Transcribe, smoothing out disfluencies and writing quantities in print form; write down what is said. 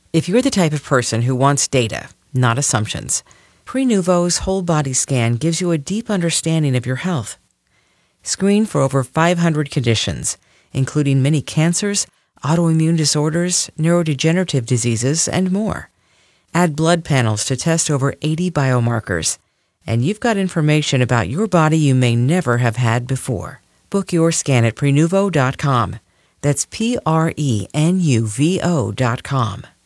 If you're the type of person who wants data, not assumptions, Prenuvo's whole body scan gives you a deep understanding of your health. Screen for over 500 conditions, including many cancers, autoimmune disorders, neurodegenerative diseases, and more. Add blood panels to test over 80 biomarkers, and you've got information about your body you may never have had before. Book your scan at Prenuvo.com. That's Prenuvo.com.